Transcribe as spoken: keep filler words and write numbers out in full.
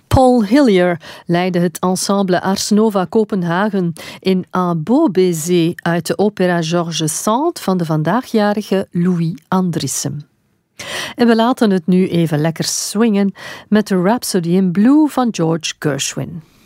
Paul Hillier leidde het ensemble Ars Nova Kopenhagen in Un beau baiser uit de opera Georges Sand van de vandaagjarige Louis Andriessen. En we laten het nu even lekker swingen met de Rhapsody in Blue van George Gershwin.